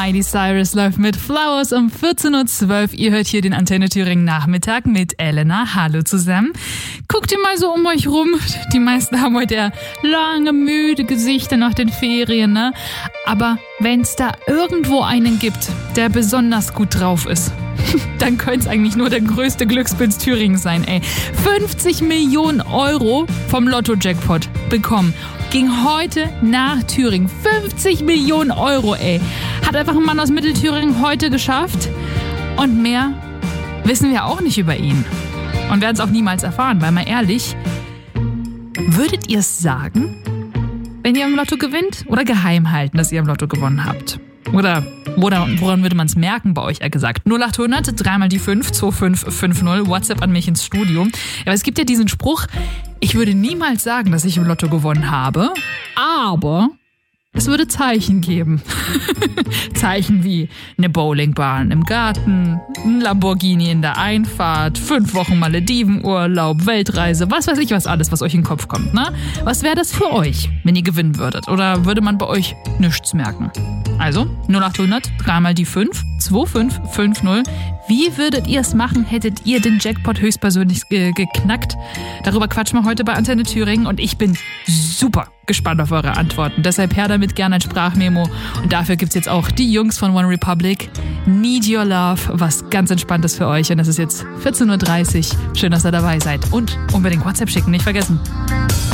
Miley Cyrus läuft mit Flowers um 14.12 Uhr. Ihr hört hier den Antenne Thüringen Nachmittag mit Elena. Hallo zusammen. Guckt ihr mal so um euch rum. Die meisten haben heute eher lange, müde Gesichter nach den Ferien, ne? Aber wenn es da irgendwo einen gibt, der besonders gut drauf ist, dann könnte es eigentlich nur der größte Glückspilz Thüringen sein, ey. 50 Millionen Euro vom Lotto-Jackpot bekommen. Ging heute nach Thüringen. 50 Millionen Euro, ey. Hat einfach ein Mann aus Mittelthüringen heute geschafft. Und mehr wissen wir auch nicht über ihn. Und werden es auch niemals erfahren, weil mal ehrlich, würdet ihr es sagen, wenn ihr im Lotto gewinnt? Oder geheim halten, dass ihr im Lotto gewonnen habt? Oder woran würde man es merken bei euch, eher gesagt? 0800, 3x5, 2550, WhatsApp an mich ins Studio. Ja, aber es gibt ja diesen Spruch, ich würde niemals sagen, dass ich im Lotto gewonnen habe, aber es würde Zeichen geben. Zeichen wie eine Bowlingbahn im Garten, ein Lamborghini in der Einfahrt, 5 Wochen Maledivenurlaub, Weltreise, was weiß ich was alles, was euch in den Kopf kommt, ne? Was wäre das für euch, wenn ihr gewinnen würdet? Oder würde man bei euch nichts merken? Also 0800, 3x5, 2550. Wie würdet ihr es machen, hättet ihr den Jackpot höchstpersönlich geknackt? Darüber quatschen wir heute bei Antenne Thüringen und ich bin super gespannt auf eure Antworten. Deshalb her damit gerne ein Sprachmemo. Und dafür gibt's jetzt auch die Jungs von One Republic. Need Your Love, was ganz Entspanntes für euch. Und es ist jetzt 14.30 Uhr. Schön, dass ihr dabei seid. Und unbedingt WhatsApp schicken, nicht vergessen.